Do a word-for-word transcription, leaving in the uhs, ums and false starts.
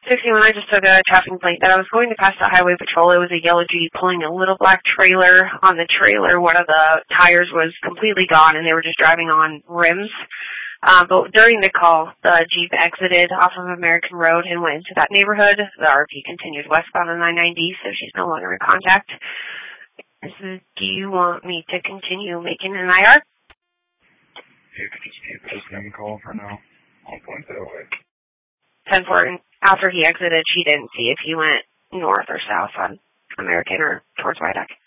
sixty-one, I just took a traffic plate that I was going to pass the highway patrol. It was a yellow Jeep pulling a little black trailer. On the trailer, one of the tires was completely gone, and they were just driving on rims. Um, but during the call, the Jeep exited off of American Road and went into that neighborhood. The R P continued westbound on nine ninety, so she's no longer in contact. So do you want me to continue making an I R? You could just keep this name call for now. I'll point that way. ten four, after he exited, she didn't see if he went north or south on American or towards Wyandotte.